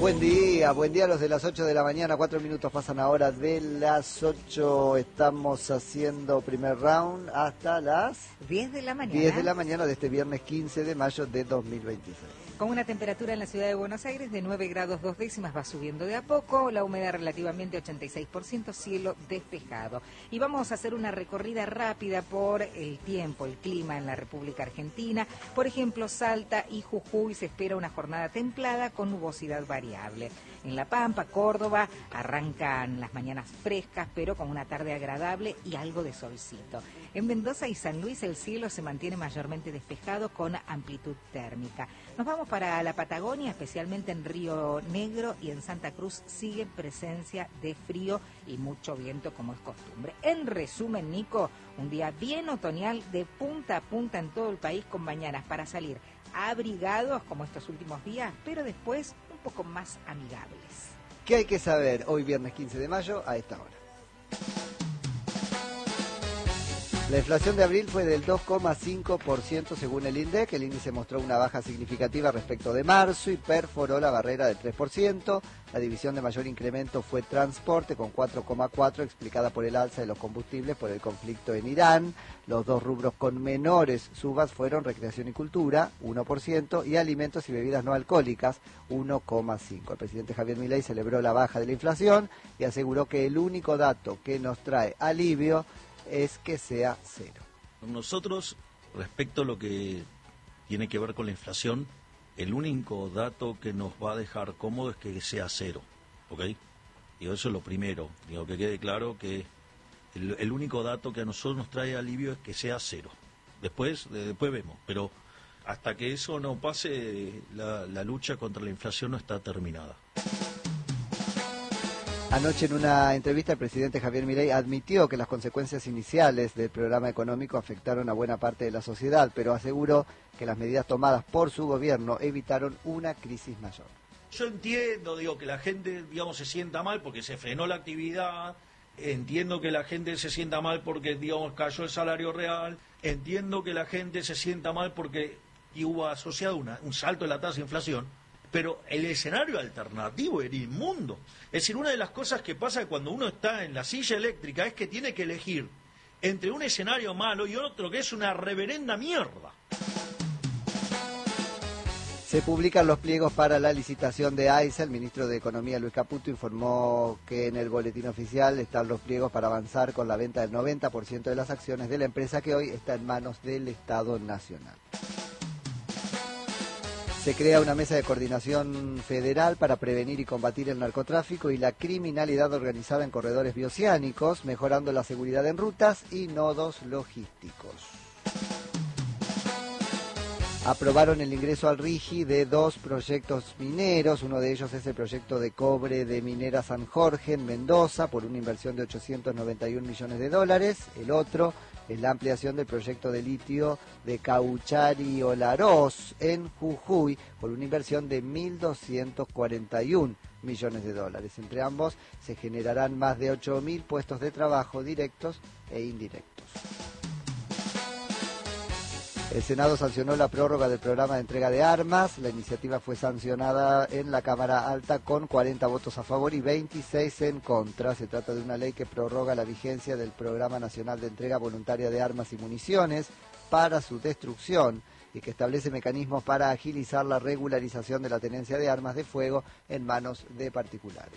Buen día los de las 8 de la mañana, 4 minutos pasan ahora de las 8, estamos haciendo primer round hasta las 10 de la mañana. 10 de la mañana de este viernes 15 de mayo de 2026. Con una temperatura en la ciudad de Buenos Aires de 9 grados 2 décimas, va subiendo de a poco, la humedad relativamente 86%, cielo despejado. Y vamos a hacer una recorrida rápida por el tiempo, el clima en la República Argentina. Por ejemplo, Salta y Jujuy se espera una jornada templada con nubosidad variable. En La Pampa, Córdoba, arrancan las mañanas frescas, pero con una tarde agradable y algo de solcito. En Mendoza y San Luis el cielo se mantiene mayormente despejado con amplitud térmica. Nos vamos para la Patagonia, especialmente en Río Negro y en Santa Cruz sigue presencia de frío y mucho viento como es costumbre. En resumen, Nico, un día bien otoñal de punta a punta en todo el país con mañanas para salir abrigados como estos últimos días, pero después un poco más amigables. ¿Qué hay que saber hoy viernes 15 de mayo a esta hora? La inflación de abril fue del 2,5% según el INDEC. El índice mostró una baja significativa respecto de marzo y perforó la barrera del 3%. La división de mayor incremento fue transporte con 4,4%, explicada por el alza de los combustibles por el conflicto en Irán. Los dos rubros con menores subas fueron recreación y cultura, 1%, y alimentos y bebidas no alcohólicas, 1,5%. El presidente Javier Milei celebró la baja de la inflación y aseguró que el único dato que nos trae alivio es que sea cero. Nosotros, respecto a lo que tiene que ver con la inflación, el único dato que nos va a dejar cómodo es que sea cero, ¿ok? Digo, eso es lo primero, digo, que quede claro que el único dato que a nosotros nos trae alivio es que sea cero. Después vemos, pero hasta que eso no pase, la lucha contra la inflación no está terminada. Anoche en una entrevista el presidente Javier Milei admitió que las consecuencias iniciales del programa económico afectaron a buena parte de la sociedad, pero aseguró que las medidas tomadas por su gobierno evitaron una crisis mayor. Yo entiendo, que la gente, se sienta mal porque se frenó la actividad, entiendo que la gente se sienta mal porque, cayó el salario real, entiendo que la gente se sienta mal porque hubo asociado un salto en la tasa de inflación. Pero el escenario alternativo era inmundo. Es decir, una de las cosas que pasa cuando uno está en la silla eléctrica es que tiene que elegir entre un escenario malo y otro que es una reverenda mierda. Se publican los pliegos para la licitación de AISA. El ministro de Economía, Luis Caputo, informó que en el boletín oficial están los pliegos para avanzar con la venta del 90% de las acciones de la empresa que hoy está en manos del Estado Nacional. Se crea una mesa de coordinación federal para prevenir y combatir el narcotráfico y la criminalidad organizada en corredores bioceánicos, mejorando la seguridad en rutas y nodos logísticos. Aprobaron el ingreso al RIGI de 2 proyectos mineros. Uno de ellos es el proyecto de cobre de Minera San Jorge en Mendoza por una inversión de $891 millones. El otro es la ampliación del proyecto de litio de Cauchari-Olaroz en Jujuy por una inversión de $1.241 millones. Entre ambos se generarán más de 8.000 puestos de trabajo directos e indirectos. El Senado sancionó la prórroga del programa de entrega de armas. La iniciativa fue sancionada en la Cámara Alta con 40 votos a favor y 26 en contra. Se trata de una ley que prorroga la vigencia del Programa Nacional de Entrega Voluntaria de Armas y Municiones para su destrucción y que establece mecanismos para agilizar la regularización de la tenencia de armas de fuego en manos de particulares.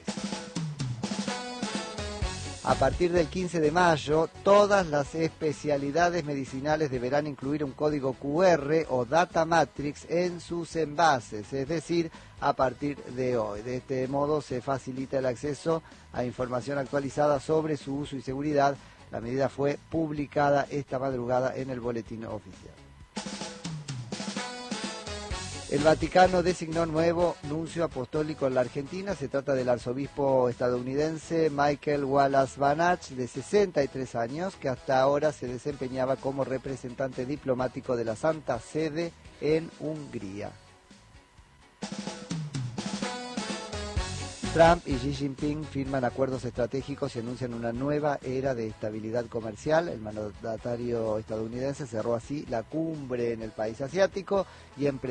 A partir del 15 de mayo, todas las especialidades medicinales deberán incluir un código QR o Data Matrix en sus envases, es decir, a partir de hoy. De este modo se facilita el acceso a información actualizada sobre su uso y seguridad. La medida fue publicada esta madrugada en el boletín oficial. El Vaticano designó nuevo nuncio apostólico en la Argentina. Se trata del arzobispo estadounidense Michael Wallace Banach, de 63 años, que hasta ahora se desempeñaba como representante diplomático de la Santa Sede en Hungría. Trump y Xi Jinping firman acuerdos estratégicos y anuncian una nueva era de estabilidad comercial. El mandatario estadounidense cerró así la cumbre en el país asiático y